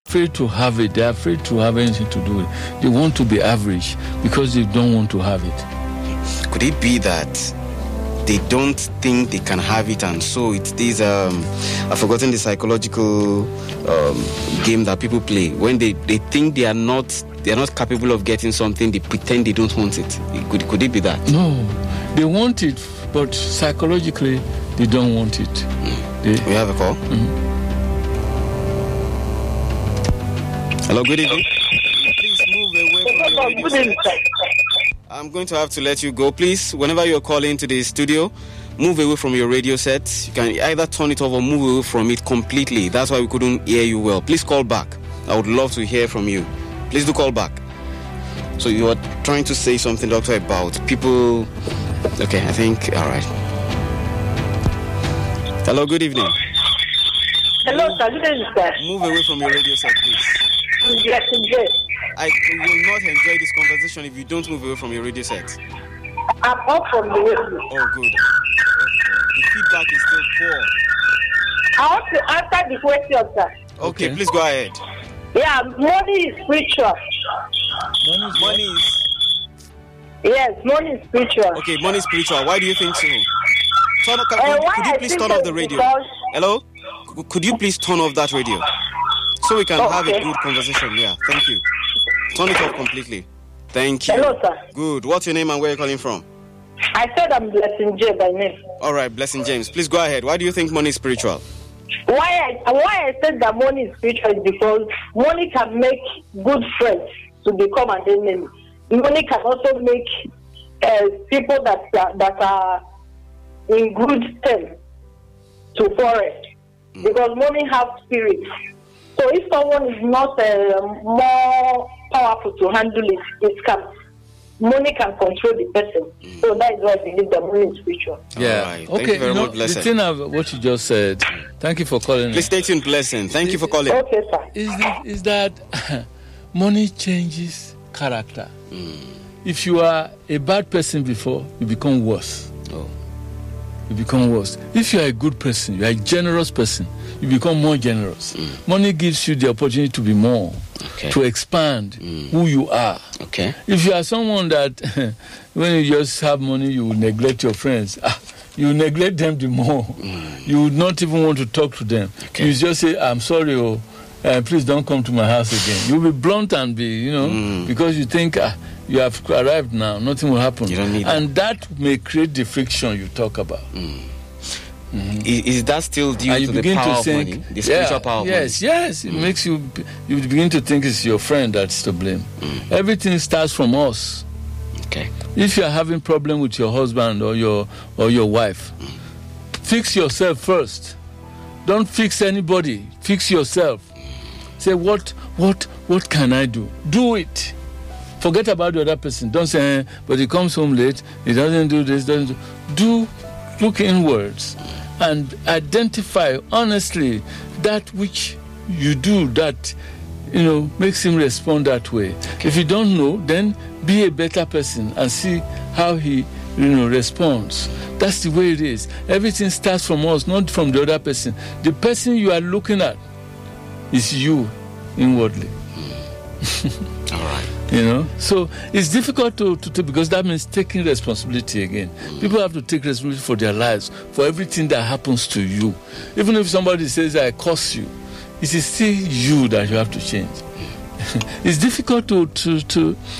afraid to have it. They're afraid to have anything to do with it. They want to be average because they don't want to have it. Could it be that they don't think they can have it, and so it's this I've forgotten the psychological game that people play when they think they are not capable of getting something, they pretend they don't want it. Could it be that? No, they want it, but psychologically they don't want it. We have a call. Hello, good evening. Please move away from your radio set. I'm going to have to let you go. Please, whenever you're calling to the studio, move away from your radio set. You can either turn it off or move away from it completely. That's why we couldn't hear you well. Please call back. I would love to hear from you. Please do call back. So you are trying to say something, Doctor, about people. Okay, I think, all right. Hello, good evening. Hello, sir. Good evening, sir. Move away from your radio set, please. Yes, yes. I will not enjoy this conversation if you don't move away from your radio set. I'm up from the radio. Oh, good. The feedback is still poor. I want to answer the question, sir. Okay, please go ahead. Yeah, money is spiritual. Money is... Yes, money is spiritual. Okay, money is spiritual. Why do you think so? Could you please turn off the radio? Hello? Could you please turn off that radio? So we can have a good conversation. Yeah, thank you. Turn it off completely. Thank you. Hello, sir. Good. What's your name and where are you calling from? I said I'm Blessing J by name. All right, Blessing James. Please go ahead. Why do you think money is spiritual? Why I said that money is spiritual is because money can make good friends to become an enemy. Money can also make people that are in good terms to forest. Because money has spirit. So if someone is not more powerful to handle it, money can control the person. So that is why I believe that money is spiritual. Yeah. Right. Thank you very much, Blessing. The thing of what you just said, thank you for calling. Please stay tuned, Blessing. Thank you for calling. Okay, sir. Is that money changes character. If you are a bad person before, you become worse. You become worse. If you are a good person, you are a generous person, you become more generous. Money gives you the opportunity to be more, to expand who you are. Okay. If you are someone that, when you just have money, you will neglect your friends. You neglect them the more. You would not even want to talk to them. You just say, I'm sorry, please don't come to my house again. You'll be blunt and be, because you think you have arrived now, nothing will happen. You don't need and that may create the friction you talk about. Is that still due to the power of money? The spiritual power of money? Yes. It makes you begin to think it's your friend that's to blame. Everything starts from us. Okay. If you're having problem with your husband or your wife, fix yourself first. Don't fix anybody. Fix yourself. Say, what can I do? Do it. Forget about the other person. Don't say, but he comes home late, he doesn't do this, look inwards and identify honestly that which you do that, makes him respond that way. If you don't know, then be a better person and see how he, responds. That's the way it is. Everything starts from us, not from the other person. The person you are looking at is you inwardly. All right. So it's difficult to because that means taking responsibility again. People have to take responsibility for their lives, for everything that happens to you. Even if somebody says, I curse you, it is still you that you have to change. It's difficult to